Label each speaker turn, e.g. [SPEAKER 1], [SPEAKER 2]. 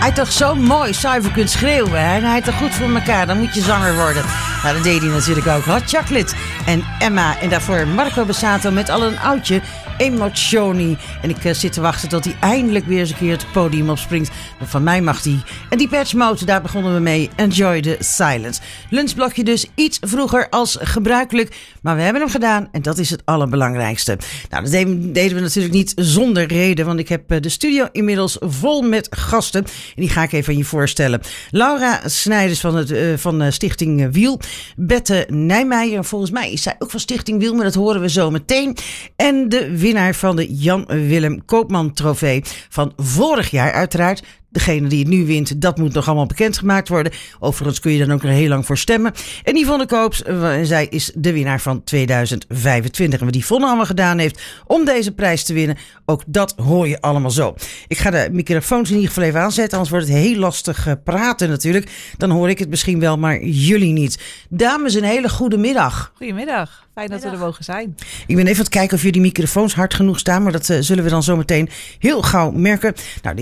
[SPEAKER 1] Hij toch zo mooi zuiver kunt schreeuwen. Hè? En hij toch goed voor elkaar. Dan moet je zanger worden. Nou, dat deed hij natuurlijk ook. Hot Chocolate en Emma. En daarvoor Marco Bassato met al een oudje. Emotioni. En ik zit te wachten tot hij eindelijk weer eens een keer het podium opspringt. Maar van mij mag hij. En die Depeche Mode, daar begonnen we mee. Enjoy the Silence. Lunchblokje dus iets vroeger als gebruikelijk. Maar we hebben hem gedaan en dat is het allerbelangrijkste. Nou, dat deden we natuurlijk niet zonder reden. Want ik heb de studio inmiddels vol met gasten. En die ga ik even aan je voorstellen. Laura Snijders van Stichting Wiel. Bette Nijmeijer. Volgens mij is zij ook van Stichting Wiel, maar dat horen we zo meteen. En de winnaar van de Jan Willem Koopman trofee van vorig jaar uiteraard. Degene die het nu wint, dat moet nog allemaal bekendgemaakt worden. Overigens kun je dan ook er heel lang voor stemmen. En Yvonne Koops, zij is de winnaar van 2025. En wat Yvonne allemaal gedaan heeft om deze prijs te winnen, ook dat hoor je allemaal zo. Ik ga de microfoons in ieder geval even aanzetten, anders wordt het heel lastig praten natuurlijk. Dan hoor ik het misschien wel, maar jullie niet. Dames, een hele goede middag.
[SPEAKER 2] Goedemiddag. Fijn dat we er mogen zijn.
[SPEAKER 1] Ik ben even aan het kijken of jullie microfoons hard genoeg staan, maar dat zullen we dan zo meteen heel gauw merken. Nou,